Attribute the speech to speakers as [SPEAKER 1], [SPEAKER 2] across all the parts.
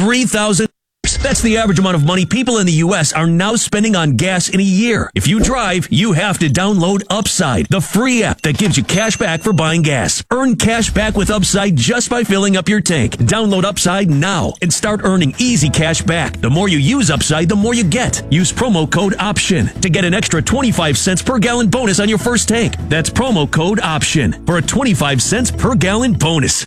[SPEAKER 1] $3,000. That's the average amount of money people in the U.S. are now spending on gas in a year. If you drive, you have to download Upside, the free app that gives you cash back for buying gas. Earn cash back with Upside just by filling up your tank. Download Upside now and start earning easy cash back. The more you use Upside, the more you get. Use promo code OPTION to get an extra 25 cents per gallon bonus on your first tank. That's promo code OPTION for a 25 cents per gallon bonus.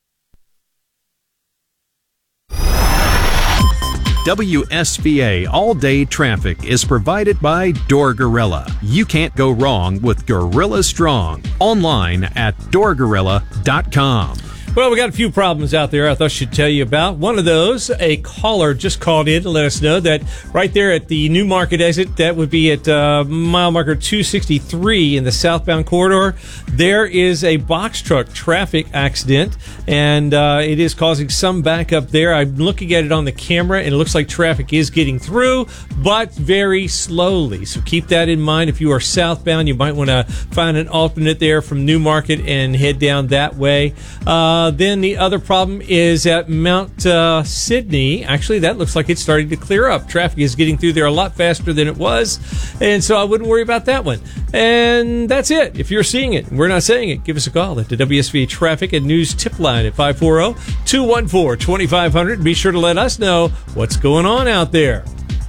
[SPEAKER 2] WSVA All-Day Traffic is provided by Door Gorilla. You can't go wrong with Gorilla Strong. Online at doorgorilla.com.
[SPEAKER 3] Well, we got a few problems out there I thought I should tell you about. One of those, a caller just called in to let us know that right there at the New Market exit, that would be at mile marker 263 in the southbound corridor, there is a box truck traffic accident, and it is causing some backup there. I'm looking at it on the camera, and it looks like traffic is getting through, but very slowly. So keep that in mind. If you are southbound, you might want to find an alternate there from New Market and head down that way. Then the other problem is at Mount Sydney. Actually, that looks like it's starting to clear up. Traffic is getting through there a lot faster than it was, and so I wouldn't worry about that one. And that's it. If you're seeing it, we're not saying it, give us a call at the WSV Traffic and News Tip Line at 540-214-2500. Be sure to let us know what's going on out there.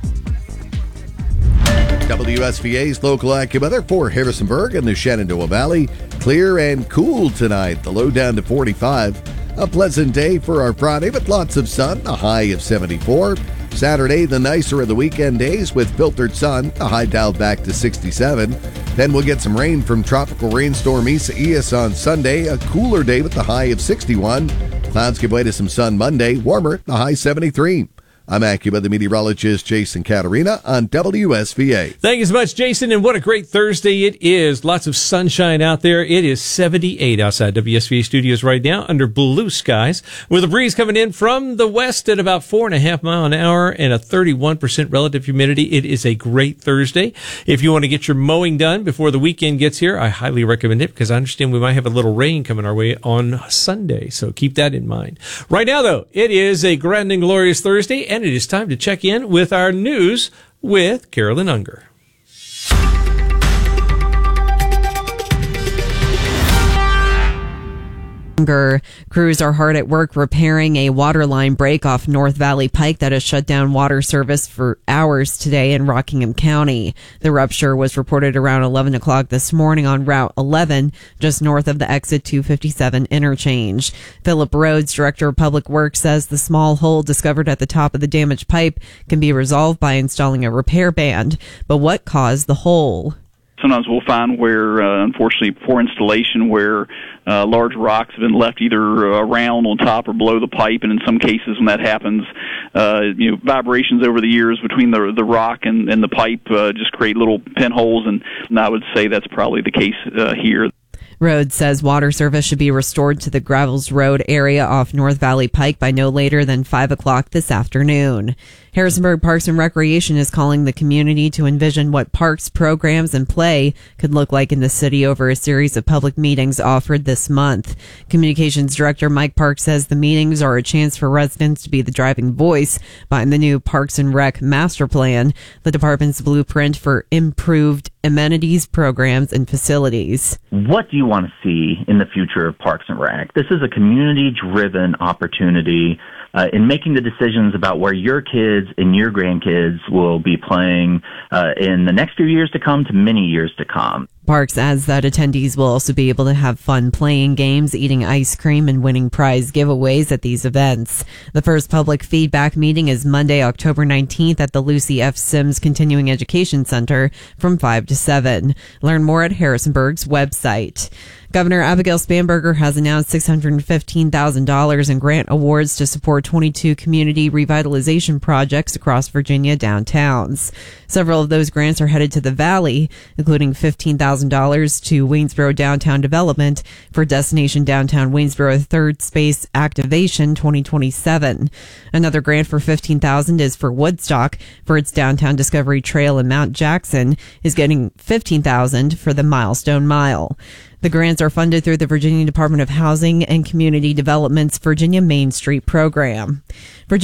[SPEAKER 4] WSVA's local AccuWeather for Harrisonburg and the Shenandoah Valley. Clear and cool tonight. The low down to 45. A pleasant day for our Friday with lots of sun, a high of 74. Saturday, the nicer of the weekend days with filtered sun, a high dialed back to 67. Then we'll get some rain from tropical rainstorm Isaias on Sunday, a cooler day with the high of 61. Clouds give way to some sun Monday, warmer, the high 73. I'm AccuWeather meteorologist Jason Caterina on WSVA.
[SPEAKER 3] Thank you so much, Jason, and what a great Thursday it is. Lots of sunshine out there. It is 78 outside WSVA studios right now under blue skies with a breeze coming in from the west at about 4.5 miles an hour and a 31% relative humidity. It is a great Thursday. If you want to get your mowing done before the weekend gets here, I highly recommend it because I understand we might have a little rain coming our way on Sunday, so keep that in mind. Right now, though, it is a grand and glorious Thursday, and it is time to check in with our news with Carolyn Unger.
[SPEAKER 5] Crews are hard at work repairing a water line break off North Valley Pike that has shut down water service for hours today in Rockingham County. The rupture was reported around 11 o'clock this morning on Route 11, just north of the exit 257 interchange. Philip Rhodes, Director of Public Works, says the small hole discovered at the top of the damaged pipe can be resolved by installing a repair band. But what caused the hole?
[SPEAKER 6] Sometimes we'll find where, unfortunately, poor installation, where large rocks have been left either around on top or below the pipe, and in some cases when that happens, vibrations over the years between the rock and the pipe just create little pinholes, and I would say that's probably the case here.
[SPEAKER 5] Rhodes says water service should be restored to the Gravels Road area off North Valley Pike by no later than 5 o'clock this afternoon. Harrisonburg Parks and Recreation is calling the community to envision what parks, programs, and play could look like in the city over a series of public meetings offered this month. Communications Director Mike Park says the meetings are a chance for residents to be the driving voice behind the new Parks and Rec Master Plan, the department's blueprint for improved amenities, programs, and facilities.
[SPEAKER 7] What do you want to see in the future of Parks and Rec? This is a community-driven opportunity in making the decisions about where your kids and your grandkids will be playing in the next few years to come to many years to come.
[SPEAKER 5] Parks adds that attendees will also be able to have fun playing games, eating ice cream, and winning prize giveaways at these events. The first public feedback meeting is Monday, October 19th at the Lucy F. Sims Continuing Education Center from 5 to 7. Learn more at Harrisonburg's website. Governor Abigail Spanberger has announced $615,000 in grant awards to support 22 community revitalization projects across Virginia downtowns. Several of those grants are headed to the Valley, including $15,000 to Waynesboro Downtown Development for Destination Downtown Waynesboro Third Space Activation 2027. Another grant for $15,000 is for Woodstock for its Downtown Discovery Trail in Mount Jackson, is getting $15,000 for the Milestone Mile. The grants are funded through the Virginia Department of Housing and Community Development's Virginia Main Street program.